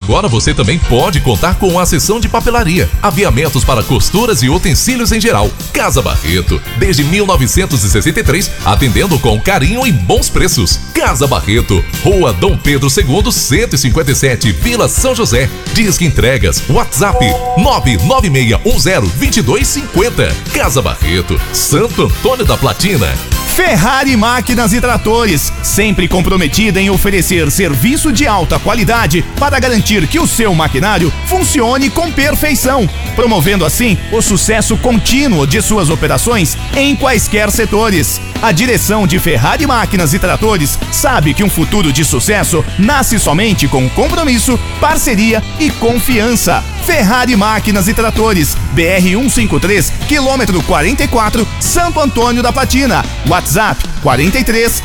Agora você também pode contar com a seção de papelaria, aviamentos para costuras e utensílios em geral. Casa Barreto, desde 1963, atendendo com carinho e bons preços. Casa Barreto, Rua Dom Pedro II, 157, Vila São José. Disque entregas, WhatsApp 996102250. Casa Barreto, Santo Antônio da Platina. Ferrari Máquinas e Tratores, sempre comprometida em oferecer serviço de alta qualidade para garantir que o seu maquinário funcione com perfeição, promovendo assim o sucesso contínuo de suas operações em quaisquer setores. A direção de Ferrari Máquinas e Tratores sabe que um futuro de sucesso nasce somente com compromisso, parceria e confiança. Ferrari Máquinas e Tratores, BR-153, quilômetro 44, Santo Antônio da Platina. WhatsApp 43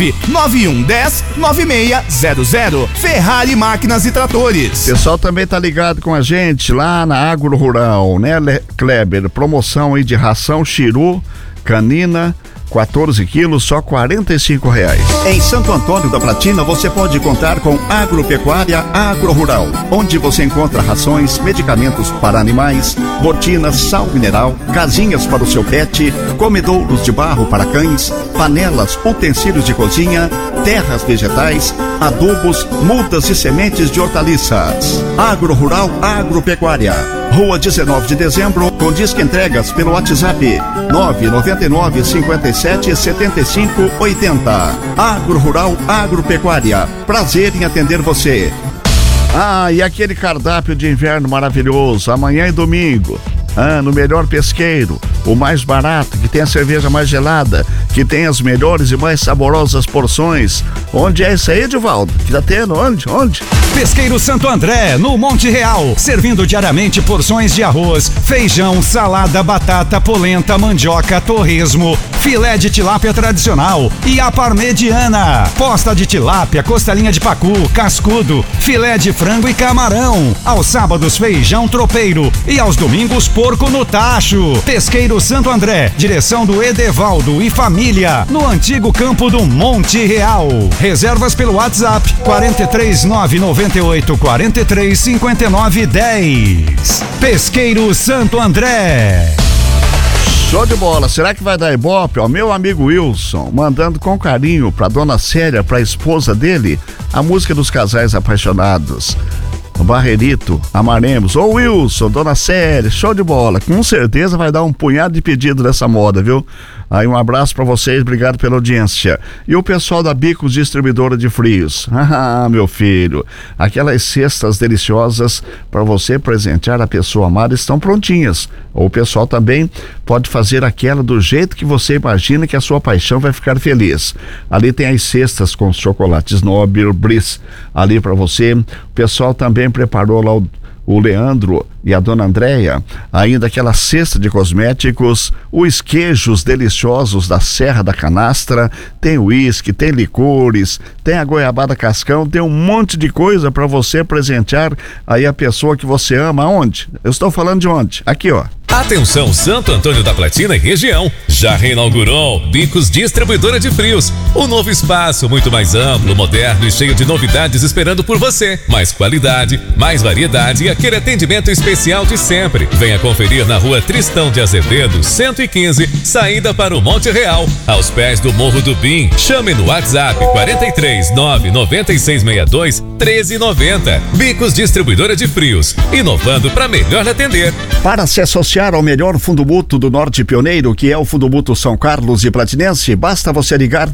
99110 9600. Ferrari Máquinas e Tratores. O pessoal também tá ligado com a gente lá na Agro Rural, né, Kleber? Promoção aí de ração Chiru, canina, 14 quilos, só R$45. Em Santo Antônio da Platina você pode contar com Agropecuária Agro Rural, onde você encontra rações, medicamentos para animais, botinas, sal mineral, casinhas para o seu pet, comedouros de barro para cães, panelas, utensílios de cozinha, terras vegetais, adubos, mudas e sementes de hortaliças. Agro Rural Agropecuária, Rua 19 de Dezembro, com disque entregas pelo WhatsApp 999 57 75 80. Agro Rural Agropecuária, prazer em atender você. Ah, e aquele cardápio de inverno maravilhoso, amanhã e domingo. No Melhor Pesqueiro, o mais barato, que tem a cerveja mais gelada, que tem as melhores e mais saborosas porções. Onde é isso aí, Edivaldo? Que tá tendo? Onde? Pesqueiro Santo André, no Monte Real, servindo diariamente porções de arroz, feijão, salada, batata, polenta, mandioca, torresmo, filé de tilápia tradicional e a parmegiana, posta de tilápia, costelinha de pacu, cascudo, filé de frango e camarão. Aos sábados, feijão tropeiro e aos domingos, porco no tacho. Pesqueiro Santo André, direção do Edevaldo e família, no antigo campo do Monte Real. Reservas pelo WhatsApp 43998 43 59 10. Pesqueiro Santo André. Show de bola, será que vai dar ibope? Ó, meu amigo Wilson, mandando com carinho pra dona Célia, pra esposa dele, a música dos casais apaixonados. Barreirito, amaremos. Ô Wilson, dona Célia, show de bola. Com certeza vai dar um punhado de pedido dessa moda, viu? Aí um abraço pra vocês, obrigado pela audiência. E o pessoal da Bicos Distribuidora de Frios. Ah, meu filho, aquelas cestas deliciosas pra você presentear a pessoa amada estão prontinhas. Ou o pessoal também pode fazer aquela do jeito que você imagina que a sua paixão vai ficar feliz. Ali tem as cestas com os chocolates Nobel, Briss, ali pra você. O pessoal também preparou lá o Leandro e a dona Andréia, ainda aquela cesta de cosméticos, os queijos deliciosos da Serra da Canastra, tem uísque, tem licores, tem a goiabada cascão, tem um monte de coisa para você presentear aí a pessoa que você ama. Onde? Eu estou falando de onde? Aqui, ó. Atenção, Santo Antônio da Platina e região. Já reinaugurou Bicos Distribuidora de Frios. Um novo espaço muito mais amplo, moderno e cheio de novidades esperando por você. Mais qualidade, mais variedade e aquele atendimento especial de sempre. Venha conferir na Rua Tristão de Azevedo, 115, saída para o Monte Real, aos pés do Morro do Bim. Chame no WhatsApp 43 99662 1390. Bicos Distribuidora de Frios, inovando para melhor atender. Para se associar ao melhor fundo mútuo do Norte Pioneiro, que é o Fundo Mútuo São Carlos e Platinense, basta você ligar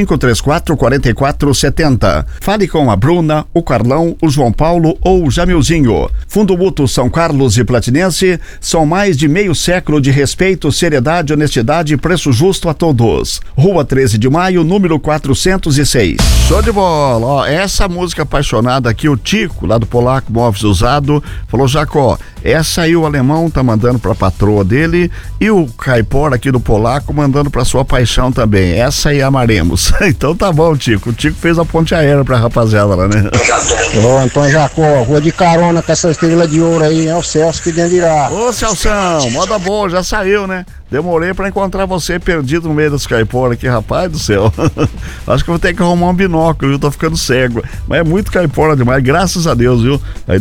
3534-4470. Fale com a Bruna, o Carlão, o João Paulo ou o Jamilzinho. Fundo Mútuo São Carlos e Platinense são mais de meio século de respeito, seriedade, honestidade e preço justo a todos. Rua 13 de Maio, número 406. Show de bola, ó, essa música apaixonada aqui, o Tico, lá do Polaco Móveis Usado, falou: Jacó, essa aí o alemão tá mandando pra patroa dele e o caipora aqui do Polaco mandando pra sua paixão também. Essa aí amaremos. Então tá bom, Tico. O Tico fez a ponte aérea pra rapaziada lá, né? Ô, Antônio Jacó, rua de carona com essa estrela de ouro aí, é o Celso pedindo de irá. Ô, Celção, moda boa, já saiu, né? Demorei pra encontrar você perdido no meio dos caipora aqui, rapaz do céu. Acho que eu vou ter que arrumar um binóculo, viu? Tô ficando cego. Mas é muito caipora demais, graças a Deus, viu? Aí